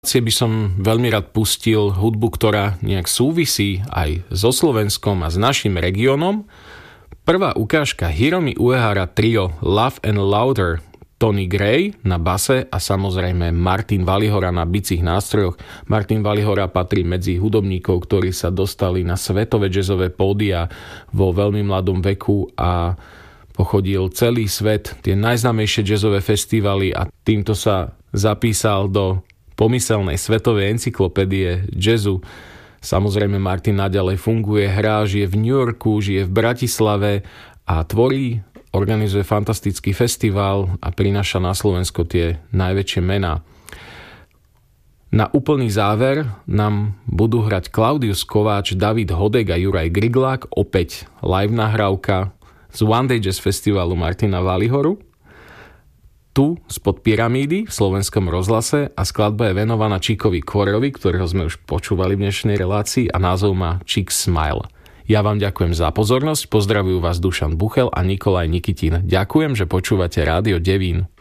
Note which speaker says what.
Speaker 1: by som veľmi rád pustil hudbu, ktorá nejak súvisí aj so Slovenskom a s našim regiónom. Prvá ukážka Hiromi Uehara trio Love and Louder, Tony Gray na base a samozrejme Martin Valihora na bicích nástrojoch. Martin Valihora patrí medzi hudobníkov, ktorí sa dostali na svetové jazzové pódia vo veľmi mladom veku a pochodil celý svet, tie najznámejšie jazzové festivaly a týmto sa zapísal do pomyselnej svetovej encyklopédie jazzu. Samozrejme Martin naďalej funguje, hrá, žije v New Yorku, žije v Bratislave a tvorí, organizuje fantastický festival a prináša na Slovensko tie najväčšie mená. Na úplný záver nám budú hrať Klaudius Kováč, David Hodek a Juraj Griglák, opäť live nahrávka z One Day Jazz Festivalu Martina Valihoru. Tu spod Pyramídy v Slovenskom rozhlase a skladba je venovaná Číkovi Korovi, ktorého sme už počúvali v dnešnej relácii a názov má Chick Smile. Ja vám ďakujem za pozornosť, pozdravujú vás Dušan Buchel a Nikolaj Nikitin. Ďakujem, že počúvate Rádio Devín.